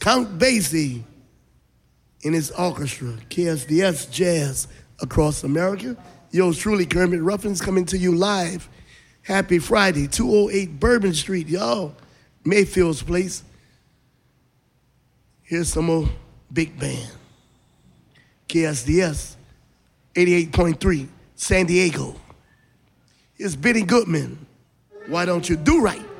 Count Basie in his orchestra, KSDS Jazz across America. Yours truly, Kermit Ruffins, coming to you live. Happy Friday, 208 Bourbon Street, y'all. Mayfield's Place. Here's some more big band. KSDS 88.3, San Diego. Here's Benny Goodman. Why don't you do right?